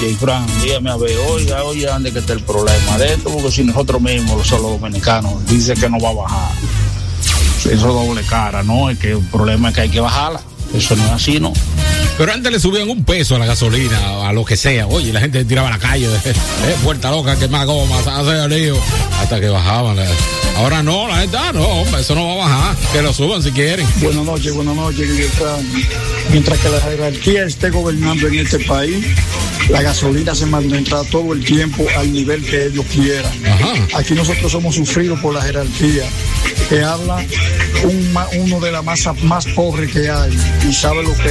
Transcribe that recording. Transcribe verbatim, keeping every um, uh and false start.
noches, Fran, dígame a ver, oiga, oiga, ¿dónde que está el problema de esto? Porque si nosotros mismos, los solos dominicanos, dice que no va a bajar. Eso doble cara, ¿no? Es que el problema es que hay que bajarla. Eso no es así, ¿no? Pero antes le subían un peso a la gasolina, a lo que sea. Oye, la gente tiraba a la calle, eh, puerta loca, que más goma, hace lío, hasta que bajaban. Eh. Ahora no, la gente, ah, no, hombre, eso no va a bajar. Que lo suban si quieren. Buenas noches, buenas noches. Mientras que la jerarquía esté gobernando en este país, la gasolina se mantendrá todo el tiempo al nivel que ellos quieran. Ajá. Aquí nosotros somos sufridos por la jerarquía, que habla un, uno de la masa más pobre que hay y sabe lo que